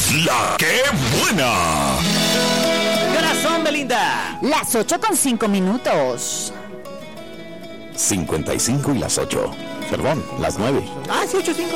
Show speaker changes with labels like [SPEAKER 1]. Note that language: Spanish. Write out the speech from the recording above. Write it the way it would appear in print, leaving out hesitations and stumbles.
[SPEAKER 1] La que buena.
[SPEAKER 2] ¿Qué horas son, Belinda?
[SPEAKER 3] Las 8:05.
[SPEAKER 1] 55 y las 8. Perdón, las 9.
[SPEAKER 2] Ah, sí, 8:05.